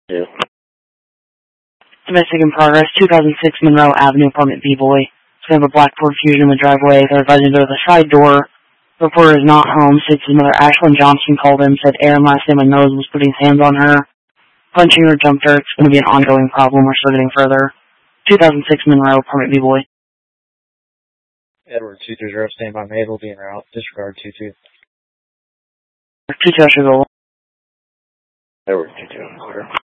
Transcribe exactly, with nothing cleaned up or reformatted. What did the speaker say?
Yeah. Domestic in progress, two thousand six Monroe Avenue, apartment B-Boy. We have a black Ford Fusion in the driveway. They're advising to go to the side door. The reporter is not home. States his mother, Ashlyn Johnson, called him, said Aaron last name and knows was putting his hands on her, punching her, jumped her. It's going to be an ongoing problem. We're still getting further. two thousand six Monroe, apartment B-Boy. Edward two two zero, stand by Mabel, be en route. Disregard two two. two two, Edward two two, clear.